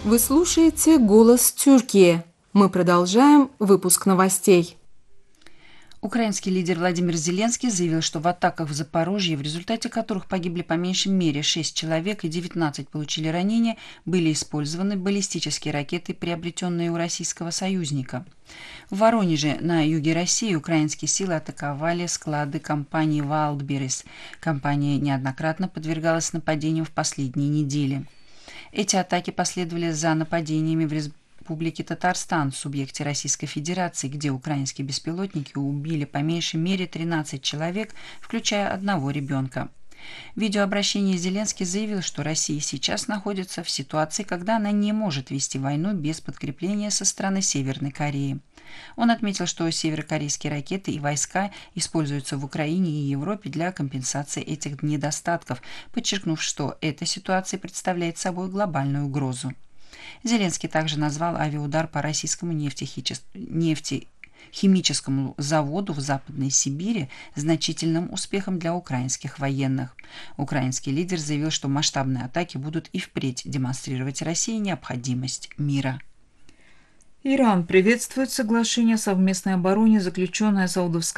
Вы слушаете «Голос Тюркии». Мы продолжаем выпуск новостей. Украинский лидер Владимир Зеленский заявил, что в атаках в Запорожье, в результате которых погибли по меньшей мере 6 человек и 19 получили ранения, были использованы баллистические ракеты, приобретенные у российского союзника. В Воронеже, на юге России, украинские силы атаковали склады компании «Wildberries». Компания неоднократно подвергалась нападениям в последние недели. Эти атаки последовали за нападениями в Республике Татарстан, в субъекте Российской Федерации, где украинские беспилотники убили по меньшей мере 13 человек, включая одного ребенка. В видеообращении Зеленский заявил, что Россия сейчас находится в ситуации, когда она не может вести войну без подкрепления со стороны Северной Кореи. Он отметил, что северокорейские ракеты и войска используются в Украине и Европе для компенсации этих недостатков, подчеркнув, что эта ситуация представляет собой глобальную угрозу. Зеленский также назвал авиаудар по российскому нефтехимическому заводу в Западной Сибири значительным успехом для украинских военных. Украинский лидер заявил, что масштабные атаки будут и впредь демонстрировать России необходимость мира. Иран приветствует соглашение о совместной обороне, заключенное Саудовской